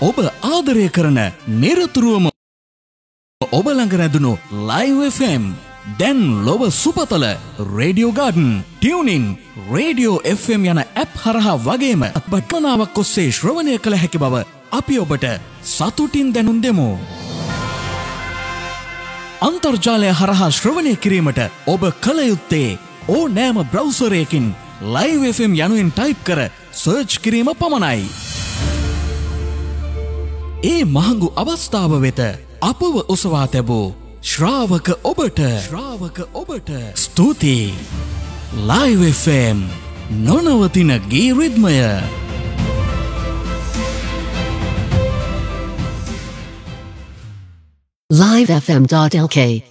ඔබ ආදරය කරන නිරතුරුවම ඔබ ළඟ රැඳුණු Live FM දැන් ලොව සුපතල radio garden tuning radio FM යන ඇප් හරහා වගේම බටනාවක් ඔස්සේ ශ්‍රවණය කළ හැකි බව අපි ඔබට සතුටින් දැනුම් දෙමු. අන්තර්ජාලය හරහා ශ්‍රවණය කිරීමට ඔබ කළ යුත්තේ ඕනෑම බ්‍රවුසරයකින් Live FM යනුවෙන් ටයිප් කර සර්ච් කිරීම පමණයි. ඒ මහඟු අවස්ථාව වෙත අපව ඔසවා තැබූ ශ්‍රාවක ඔබට ස්තුතියි. Live FM නොනවතින ගී රිද්මය. livefm.lk